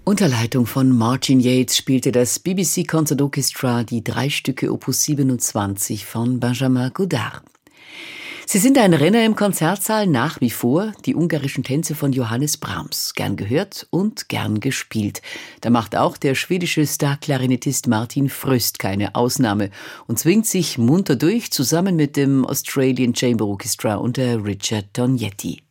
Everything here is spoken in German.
Unter Leitung von Martin Yates spielte das BBC Concert Orchestra die 3 Stücke Opus 27 von Benjamin Godard. Sie sind ein Renner im Konzertsaal nach wie vor, die ungarischen Tänze von Johannes Brahms, gern gehört und gern gespielt. Da macht auch der schwedische Star-Klarinettist Martin Fröst keine Ausnahme und zwingt sich munter durch, zusammen mit dem Australian Chamber Orchestra unter Richard Tognetti.